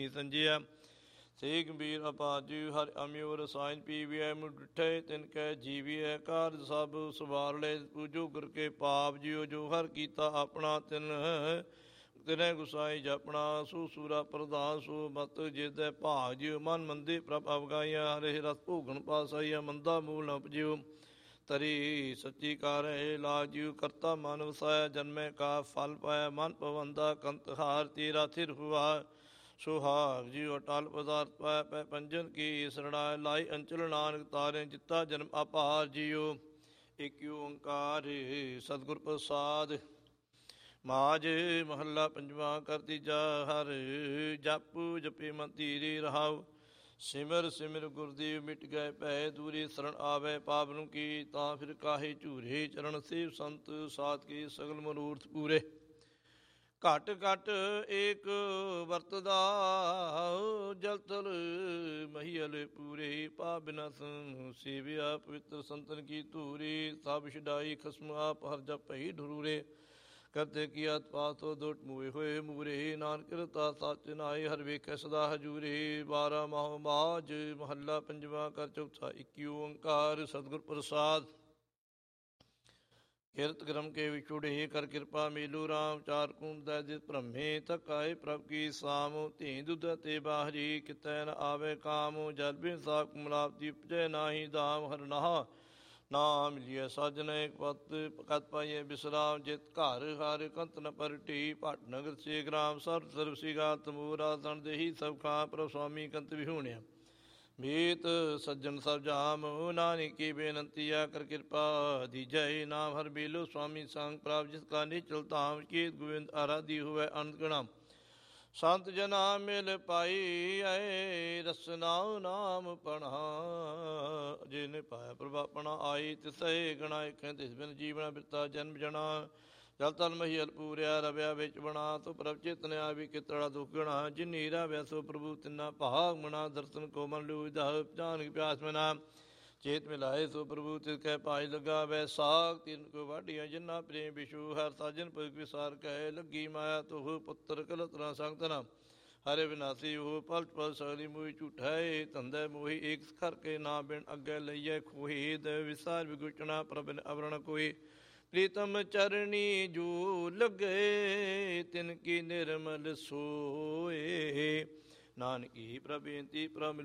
ਨੀ ਸੰਜਿਆ। ਸੇ ਗੰਭੀਰ ਅਪਾਜਿ ਹਰਿ ਅਮਿਓ ਰਸਾਇਨ ਪੀਵਿਐ ਮੁ ਡਿਠੈ ਤਿਨ ਕੈ ਜੀਵਿਐ। ਕਾਰਜ ਸਭ ਸਵਾਰ ਲੈ ਪੂਜੋ ਗੁਰ ਕੇ ਪਾਪ ਜਿਉ। ਜੋ ਹਰ ਕੀਤਾ ਆਪਣਾ ਤਿਨੈ ਗੁਸਾਈ ਜਪਣਾ। ਸੋ ਸੂਰਾ ਪ੍ਰਧਾਨ ਸੋ ਮਤ ਜਿਸਦੈ ਭਾਗ ਜਿਉ। ਮਨ ਮੰਦੇ ਪ੍ਰਭ ਅਵਗਾਈਆ ਹਰਿ ਰਸ ਭੋਗਣ ਪਾਸਾਈਆ। ਮੰਦਾ ਮੂਲ ਨ ਉਪਜਿਉ ਤਰੀ ਸੱਚੀ ਕਾਰ ਹੈ ਲਾਗ ਜਿਉ। ਕਰਤਾ ਮਨ ਵਸਾਇਆ ਜਨਮੈ ਕਾ ਫਲ ਪਾਇਆ। ਮਨ ਪਵੰਦਾ ਕੰਤ ਹਾਰ ਤੇਰਾ ਥਿਰ ਹੁਆ। ਸੁਹਾਗ ਜਿਉ ਅਟਲ ਪਦਾਰਥ ਪਾਇਆ ਪੈ ਪੰਜਨ ਕੀ ਸਰਣਾ। ਲਾਈ ਅੰਚਲ ਨਾਨਕ ਤਾਰੇ ਜਿੱਤਾ ਜਨਮ ਅਪਾਰ ਜਿਉ। ਏਕ ਓੰਕਾਰ ਸਤਿਗੁਰ ਪ੍ਰਸਾਦ। ਮਾਝ ਮਹੱਲਾ ਪੰਜਵਾਂ ਕਰ ਤੀਜਾ। ਹਰ ਜਪ ਜਪੇ ਮਨ ਧੀਰੇ ਰਹਾਉ। ਸਿਮਰ ਸਿਮਰ ਗੁਰਦੇਵ ਮਿਟ ਗਏ ਭੈ ਦੂਰੇ। ਸਰਣ ਆਵੈ ਪਾਵਨ ਕੀ ਤਾਂ ਫਿਰ ਕਾਹੇ ਝੂਰੇ। ਚਰਨ ਸੇਵ ਸੰਤ ਸਾਧ ਕੇ ਸਗਲ ਮਨੋਰਥ ਪੂਰੇ। ਘਟ ਘਟ ਏਕ ਵਰਤਦਾ ਜਲ ਥਲ ਮਹੀਲ ਪੂਰੇ। ਪਾ ਬਿਨਸ ਸੇਵਿਆ ਪਵਿੱਤਰ ਸੰਤਨ ਕੀ ਧੂਰੇ। ਸਭ ਛਡਾਈ ਖਸਮ ਆਪ ਹਰ ਜਪ ਭਈ ਢਰੂਰੇ। ਕਰਤੇ ਕੀਆ ਪਾਸੋ ਦੁਟ ਮੂਏ ਹੋਏ ਮੂਰੇ। ਨਾਨਕ ਰਤਾ ਸੱਚ ਨਾਏ ਹਰ ਵੇਖੈ ਸਦਾ ਹਜੂਰੇ। 12 ਮਾਹ ਮਾਝ ਮਹੱਲਾ ਪੰਜਵਾਂ ਕਰ ਚੌਥਾ। ਏਕ ਓੰਕਾਰ ਸਤਿਗੁਰ ਪ੍ਰਸਾਦ। ਕਿਰਤ ਕਰਮ ਕੇ ਵਿਛੁੜੇ ਕਰ ਕਿਰਪਾ ਮੇਲੂ ਰਾਮ। ਚਾਰ ਕੂੰਡ ਦੈ ਜਿਸ ਭ੍ਰਮੇ ਤਕ ਆਏ ਪ੍ਰਭ ਕੀ ਸਾਮ। ਧੀ ਦੁਧ ਤੇ ਬਾਹਰੀ ਕਿਤੈ ਨ ਆਵੇ ਕਾਮ। ਜਲ ਬਿਨ ਸਾਖ ਮਲਾਪਤੀ ਉਪਜੈ ਨਾਹੀ ਦਾਮ। ਹਰਿ ਨਾਹ ਨਾ ਮਿਲਿਐ ਸਾਜਨ ਪਤ ਕਤ ਪਾਈਐ ਬਿਸਰਾਮ। ਜਿਤ ਘਰ ਹਰਿ ਕੰਤ ਨ ਪਰਟੀ ਭਟ ਨਗਰ ਸੇ ਗ੍ਰਾਮ। ਸਰਬ ਸਰਬ ਸਿਗਾ ਤਮੂਰਾ ਤਨ ਦੇਹੀ ਸਭ ਖਾਂ। ਪ੍ਰਭ ਸੁਆਮੀ ਕੰਤ ਵਿਹੂਣਿਆ ਮੀਤ ਸੱਜਣ ਸਭ ਜਾਮ। ਨਾਨਕ ਕੀ ਬੇਨੰਤੀਆ ਕਰ ਕਿਰਪਾ ਦੀਜੈ। ਨਾਮ ਹਰ ਬੇਲੋ ਸੁਆਮੀ ਸੰਗ ਪ੍ਰਭ ਜਿਸ ਕਾ ਨਿਚਲ ਧਾਮ। ਕੀਤ ਗੋਬਿੰਦ ਆਰਾਧੀ ਹੋਵੈ ਅਨੰਤ ਗਣਾ। ਸੰਤ ਜਨਾ ਮਿਲ ਪਾਈ ਆਏ ਰਸਨਾ ਨਾਮ ਪਣਾ। ਜਿਨ ਪਾਇਆ ਪ੍ਰਭ ਆਪਣਾ ਆਈ ਤਿਸੈ ਗਣਾ। ਏਖੈ ਤਿਸ ਬਿਨ ਜੀਵਨਾ ਬਿਰਤਾ ਜਨਮ ਜਣਾ। ਜਲ ਤਲ ਮਹੀਲ ਪੂਰਿਆ ਰਵਿਆ ਵਿੱਚ ਬਣਾ। ਤੋ ਪ੍ਰਭ ਚੇਤਨਿਆ ਵੀ ਕਿਤੜਾ ਦੁਖ ਗਣਾ। ਜਿਨੀ ਰਵਿਆ ਸੋ ਪ੍ਰਭੂ ਤਿਨਾ ਭਾਗ ਮਨਾ। ਦਰਸ਼ਨ ਕੋ ਮਨ ਲੂ ਦਹ ਜਾਨਕ ਪਿਆਸ ਮਨਾ। ਚੇਤ ਮਿਲਾਏ ਸੋ ਪ੍ਰਭੂ ਤਿਸ ਕੈ ਭਾਜ ਲਗਾ। ਵੈ ਸਾਖ ਤਿਨ ਕੋ ਵਾਢੀਆਂ ਜਿਨਾ ਪ੍ਰੇਮ ਵਿਸ਼ੂ। ਹਰ ਸਾਜਨ ਪੁਰਖ ਵਿਸਾਰ ਕਹੈ ਲੱਗੀ ਮਾਇਆ। ਤੋਹ ਪੁੱਤਰ ਕਲਤ ਨ ਸੰਗ ਤਨਾ। ਹਰਿ ਵਿਨਾਸੀ ਉਹ ਪਲਟ ਪਲ ਸਗਲੀ ਮੋਹੀ ਝੂਠਾ। ਧੰਦੇ ਮੋਹੀ ਏਕ ਖਰ ਕੇ ਨਾ ਬਿਨ ਅੱਗੇ ਲਈਐ ਖੋਹੀ। ਦੇ ਵਿਸਾਰ ਵਿਗੁਚਣਾ ਪ੍ਰਭ ਅਵਰਣ ਕੋਈ। ਪ੍ਰੀਤਮ ਚਰਣੀ ਜੋ ਲਗੇ ਤਿਨ ਕੀ ਨਿਰਮਲ ਸੋਏ। ਨਾਨਕੀ ਪ੍ਰਭ ਬੇਨਤੀ ਪ੍ਰਭ